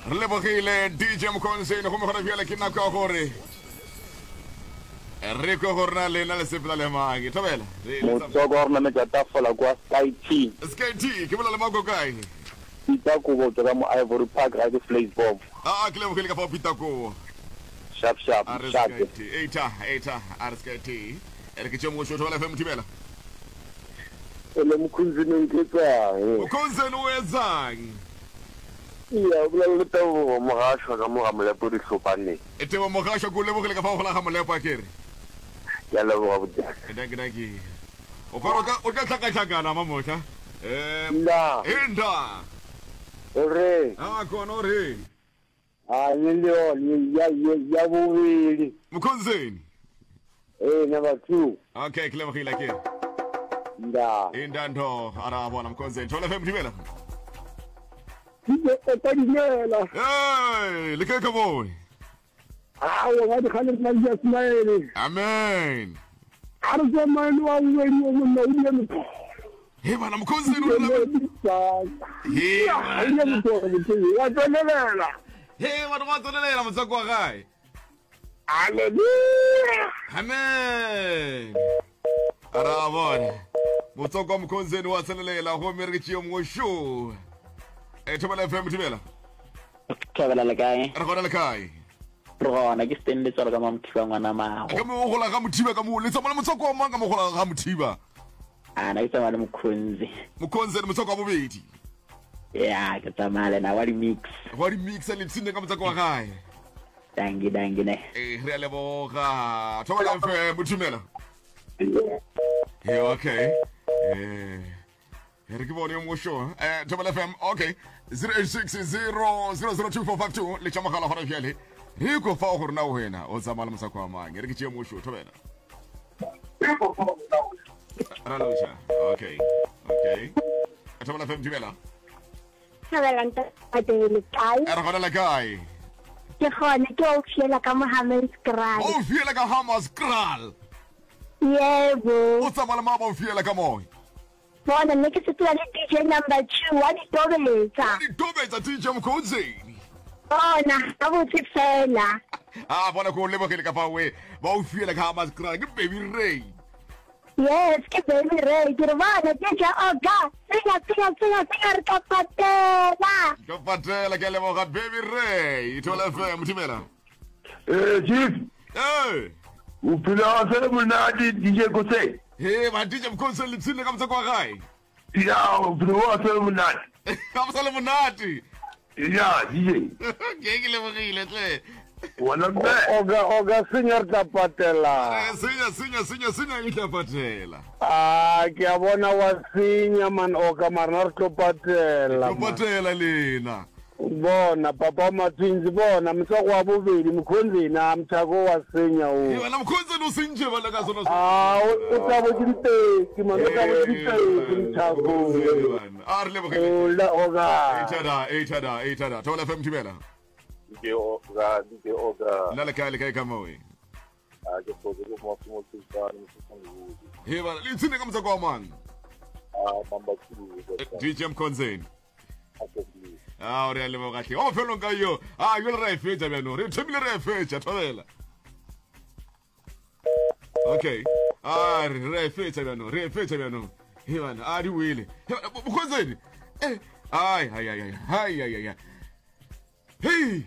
re lebogile DJ Mkhonzeni go mogora bjale ke nako ya gore re go gorna lena le sepela le magi thobela motsoko wa rona metsa tafola kwa Sky T ke bola le mago kae Pita kubo tsaka mo Ivory Park ra ke Flames Bomb ke lebogile ka fa Pita ko sharp eta Sky T ere ke tšemo go thobela FM thibela le Mkhonzeni nketsa Mkhonzeni o etsang ya bula le tawo mo ga shwa ka mo ga molepo di hlopane etebo mo ga shwa go lebogile ka fa go la ga molepo akere ya le go botsa danki o ka tlhaka mamotla nda enda ore kono re nilio ya bubili Mkhonzeni number 2 okay lebogile akere nda enda ndo ara bona Mkhonzeni thola FM thibela Dinela. Hey, le ke boy. Wa di khale na ya smile. Amen. Arzo mani wa weni wa na uye mpo. He bana Mkhonzeni o la. He. Uye mpo wa tolela. He wa tolela motsako wa gae. Hallelujah. Amen. Ara bona. Motsako wa Mkhonzeni wa tolela go mere ke tšeo mo show. Thobela FM thibela thobela le kae re gona le kae re gona ke stende tswa ka mamthiba ngwana mago ka mo gola ga mothiba ka mo le tsamana motsoko wa mang ka mo gola ga mothiba ana ke tsamana Mkhonzeni motsoko wa bobedi ya ke tsamana na wa di mix le tsine ka motsoko wa gae dangi ne re a leboga thobela FM thibela okay Here ke bone mo show Thobela FM okay 0860002452 le chamagala hora bjale re go fa go rena o wena o tsamala mosako wa mang re ke tšee mo show thobela Ralocha okay Thobela FM thibela Thobela nta le kae re gona le kae ke gone ke o fiela ka Mohammed Skral o fiela ka Hamas Skral yebo o tsamala maba o fiela ka moy bona ne ke setla le DJ number 2 wa di tobetsa DJ Mkhonzeni bona a botse fela bona ko lebogile ka fa we ba o fiela ka Hamas Skral ke Baby Ray yes ke Baby Ray ke bona ke ja oga singa re ka patela ke leboga Baby Ray thola FM thibela chief o pula sa monadi DJ Kotse ba DJ Mkhonzeni le tsine ka motsako wa gae ya o pula sa monadi ka motsale monati ya DJ ke lebogile tle wala be oga senior ta patela senya le tla patela ke a bona wa senya man oga marnar to patela lena bona papa matwinzi bona mtsako wa bobedi Mkhonzeni na mthako wa senya o wena Mkhonzeni o sentse ba le ka sona o tabo dinteki man o tabo dinteki mthako re lebogile la oga ethada thola FM thibela ke oga la le kae ka mo we ke fogo mo mo tsana he ba le tsine ka motsako wa mang number 2 DJ Mkhonzeni re a leboga hle o felong ka yo yo le re fetsa bjano re themile re fetsa thobela okay re fetsa bjano he bana di wele Mkhonzeni ai hey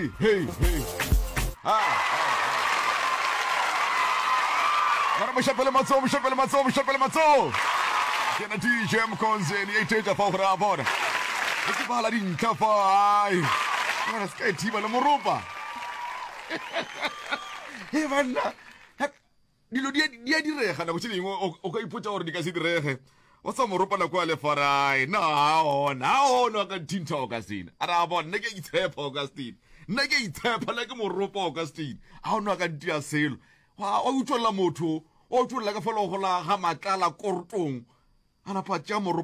Mara moshapele matso kena DJ Mkhonzeni eteta fa gore a bona ke bala di ntlafa ai bona Sky T ba le moropa he bana dilo di direga na go tshileng o ka ipotsa gore di ka se direge o tsa moropa na kwa le farai na ona ka tinta Augustine ara bona ne ke itshepa Augustine ne ke itshepa le ke moropa Augustine ha ona ka ntia selo wa o utlolla motho o utlolla ka felo go la ga matlala kortong ana pa tja moropa